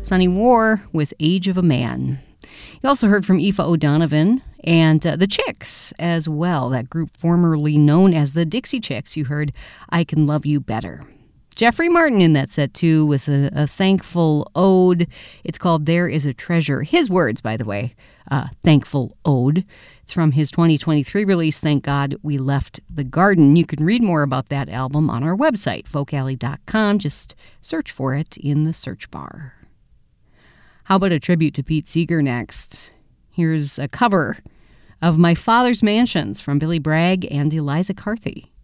Sonny War with Age of a Man. You also heard from Aoife O'Donovan and the Chicks as well, that group formerly known as the Dixie Chicks. You heard I Can Love You Better. Jeffrey Martin in that set, too, with a thankful ode. It's called There Is a Treasure. His words, by the way, thankful ode. It's from his 2023 release, Thank God We Left the Garden. You can read more about that album on our website, folkalley.com. Just search for it in the search bar. How about a tribute to Pete Seeger next? Here's a cover of My Father's Mansions from Billy Bragg and Eliza Carthy.